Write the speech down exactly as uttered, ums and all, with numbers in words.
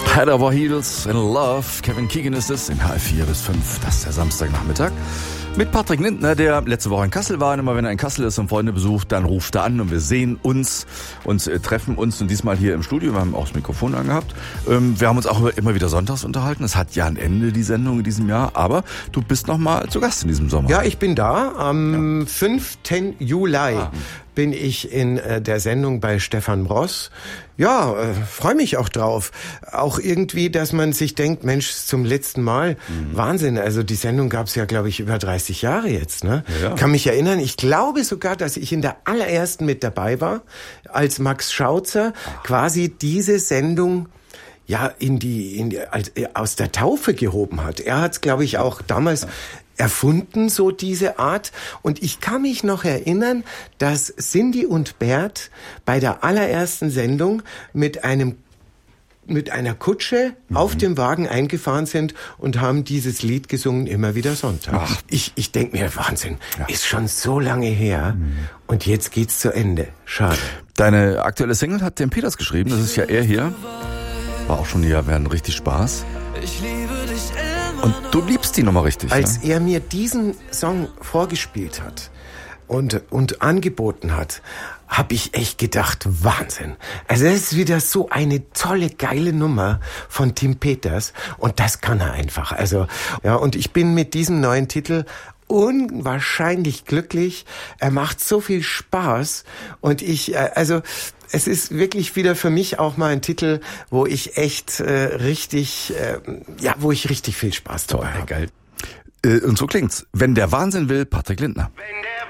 Head Over Heels in Love. Kevin Keegan ist es in H F vier bis fünf. Das ist der Samstagnachmittag. Mit Patrick Lindner, der letzte Woche in Kassel war. Und immer wenn er in Kassel ist und Freunde besucht, dann ruft er an und wir sehen uns und äh, treffen uns. Und diesmal hier im Studio. Wir haben auch das Mikrofon angehabt. Ähm, wir haben uns auch immer wieder sonntags unterhalten. Es hat ja ein Ende, die Sendung in diesem Jahr. Aber du bist noch mal zu Gast in diesem Sommer. Ja, ich bin da. Am ja. fünften Juli ah. bin ich in äh, der Sendung bei Stefan Bross. Ja, äh, freue mich auch drauf. Auch irgendwie, dass man sich denkt, Mensch, zum letzten Mal. Mhm. Wahnsinn. Also die Sendung gab's ja, glaube ich, über dreißig Jahre jetzt. Ne? Ja, ja. Kann mich erinnern. Ich glaube sogar, dass ich in der allerersten mit dabei war, als Max Schauzer Ach. quasi diese Sendung ja in die, in die als, aus der Taufe gehoben hat. Er hat's, glaube ich, auch damals erfunden, so diese Art. Und ich kann mich noch erinnern, dass Cindy und Bert bei der allerersten Sendung mit einem mit einer Kutsche mhm. auf dem Wagen eingefahren sind und haben dieses Lied gesungen, immer wieder Sonntag. Ach. Ich, ich denke mir, Wahnsinn, ja. ist schon so lange her mhm. und jetzt geht's zu Ende. Schade. Deine aktuelle Single hat Tim Peters geschrieben, das ist ja er hier. War auch schon hier, werden richtig Spaß. Ich liebe dich immer. Und du liebst die Nummer richtig. Als ja? er mir diesen Song vorgespielt hat und, und angeboten hat, habe ich echt gedacht, Wahnsinn. Also das ist wieder so eine tolle, geile Nummer von Tim Peters und das kann er einfach. Also ja, und ich bin mit diesem neuen Titel unwahrscheinlich glücklich. Er macht so viel Spaß und ich, also es ist wirklich wieder für mich auch mal ein Titel, wo ich echt äh, richtig, äh, ja, wo ich richtig viel Spaß dabei habe. Geil. Äh, und so klingt's. Wenn der Wahnsinn will, Patrick Lindner.